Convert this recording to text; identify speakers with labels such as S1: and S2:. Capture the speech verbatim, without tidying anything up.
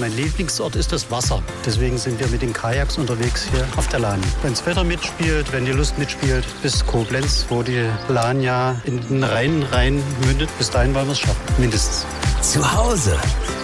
S1: Mein Lieblingsort ist das Wasser. Deswegen sind wir mit den Kajaks unterwegs hier auf der Lahn. Wenn das Wetter mitspielt, wenn die Lust mitspielt, bis Koblenz, wo die Lahn ja in den Rhein rein mündet. Bis dahin wollen wir es schaffen, mindestens.
S2: Zu Hause